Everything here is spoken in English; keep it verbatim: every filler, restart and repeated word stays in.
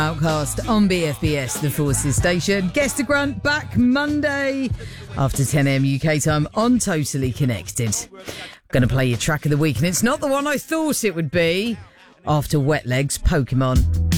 Outcast on B F B S, the Forces station. Guest to Grunt back Monday after ten a.m. U K time on Totally Connected. Going to play your track of the week, and it's not the one I thought it would be. After Wet Legs, Pokemon.